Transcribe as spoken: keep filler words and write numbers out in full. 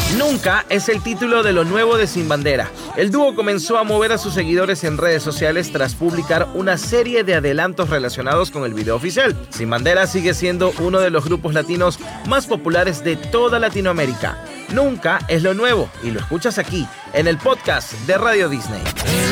Nunca es el título de lo nuevo de Sin Bandera. El dúo comenzó a mover a sus seguidores en redes sociales tras publicar una serie de adelantos relacionados con el video oficial. Sin Bandera sigue siendo uno de los grupos latinos más populares de toda Latinoamérica. Nunca es lo nuevo y lo escuchas aquí, en el podcast de Radio Disney.